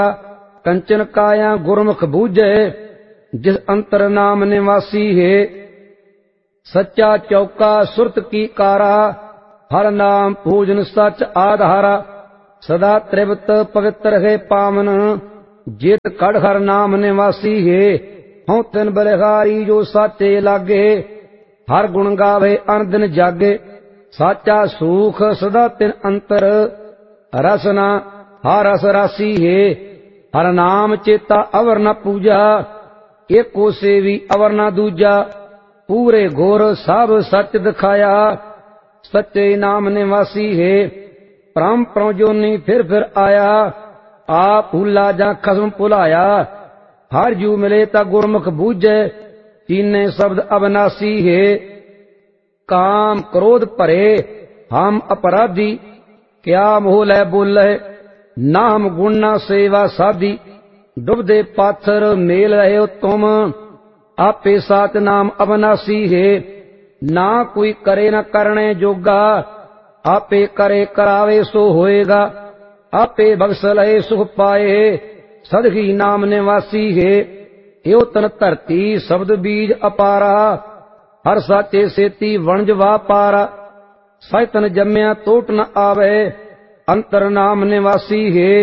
कंचन काया गुरमुख बूझे, जिस अंतर नाम निवासी है। सच्चा चौका सुरत की कारा, हर नाम पूजन सच आधारा। सदा त्रिवत पवित्र है पावन, जेत कड़ हर नाम निवासी है। हूँ तिन बलिहारी जो साचे लागे, हर गुण गावे अन दिन जागे। साचा सुख सदा तिन अंतर, रसना हर रस रासी है। हर नाम चेता अवर न पूजा, एको सेवी अवर न दूजा। पूरे घोर सब सच दिखाया, सच्चे नाम निवासी है। परम परजोनी फिर आया, आप भूला जा खसम भुलाया। हर जू मिले ता गुरमुख बूझे, तीने शब्द अविनाशी है। काम क्रोध भरे हम अपराधी, क्या मोह लै बोले ना हम गुण ना सेवा साधी। डुबदे पाथर मेल रहे तुम, आपे साच नाम अविनाशी है। ना कोई करे न करने जोगा, आपे करे करावे सो होएगा। आपे बख्श लहे सुख पाए, सदही नाम निवासी है। यो तन धरती शब्द बीज अपारा, हर साचे सेती वणज वा पारा। सैतन जम्या टोट न आवे, अंतर नाम निवासी है।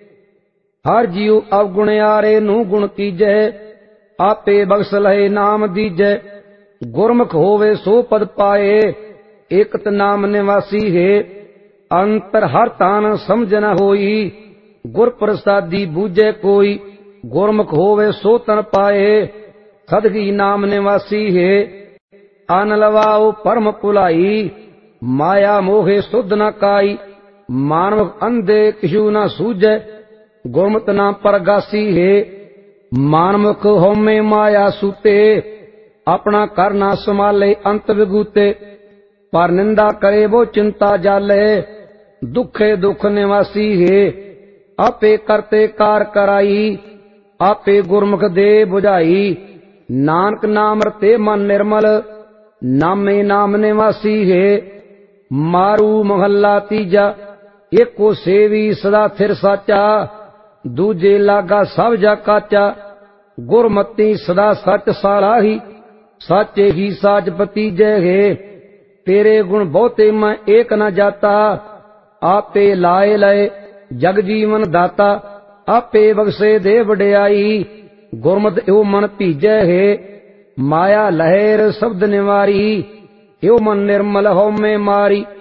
हर जीव अवगुणयारे नू गुण कीजै, आपे बख्श लहे नाम दीजै। गुरमुख होवे सो पद पाए, एकत नाम निवासी है। अंतर हर तान समझ न होई, गुर प्रसादी बूझे कोई। गुरमुख होवे सो तन पाए, सदगी नाम निवासी है। अन लवाओ परम पुलाई, माया मोहे सुध न काई। मानव अंधे किशु न सूझे, गुरमत नाम परगासी है। मानमुख होमे माया सूते, अपना कर ना संभाले अंत विगूते। पर निंदा करे वो चिंता जाले, दुखे दुख निवासी है। आपे करते कार कराई, आपे गुरमुख दे बुझाई। नानक नाम रते मन निर्मल, नामे नाम निवासी है। मारू महला तीजा, एको सेवी सदा थिर साचा। दूजे लागा सब जा काचा, गुरमती सदा सच सालाही। साचे ही साच पतीजै है, तेरे गुण बहुते मैं एक न जाता। आपे लाए लय जग जीवन दाता, आपे बख्शे दे वड्याई। गुरमत एवं मन भीजै है, माया लहर शब्द निवारी। एवं मन निर्मल हो में मारी।